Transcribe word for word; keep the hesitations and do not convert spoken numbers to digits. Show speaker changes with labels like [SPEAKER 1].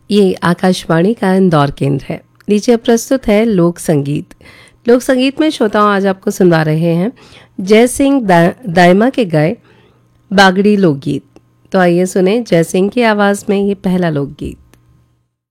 [SPEAKER 1] ये आकाशवाणी का इंदौर केंद्र है। नीचे प्रस्तुत है लोक संगीत। लोक संगीत में श्रोताओं आज आपको सुनवा रहे हैं जय सिंह दा, दायमा के गाए बागड़ी लोकगीत। तो आइए सुने जय सिंह की आवाज़ में ये पहला लोकगीत।